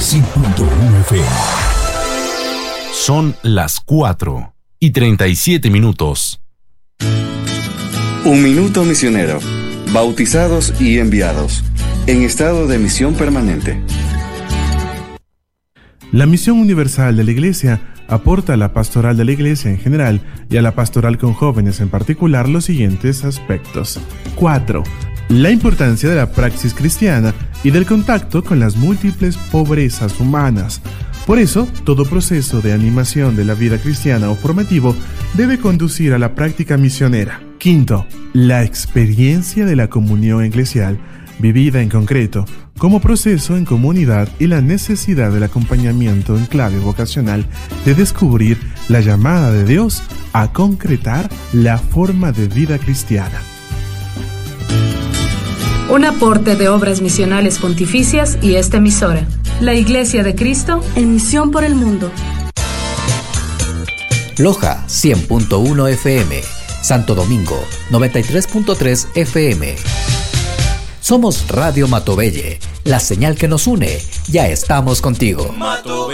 100.1 FM. Son las 4:37. Un minuto misionero. Bautizados y enviados. En estado de misión permanente. La misión universal de la Iglesia aporta a la pastoral de la Iglesia en general y a la pastoral con jóvenes en particular los siguientes aspectos. 4. La importancia de la praxis cristiana y del contacto con las múltiples pobrezas humanas. Por eso, todo proceso de animación de la vida cristiana o formativo debe conducir a la práctica misionera. 5. La experiencia de la comunión eclesial, vivida en concreto, como proceso en comunidad y la necesidad del acompañamiento en clave vocacional de descubrir la llamada de Dios a concretar la forma de vida cristiana. Un aporte de Obras Misionales Pontificias y esta emisora. La Iglesia de Cristo en misión por el mundo. Loja 100.1 FM. Santo Domingo 93.3 FM. Somos Radio Matobelle, la señal que nos une. Ya estamos contigo.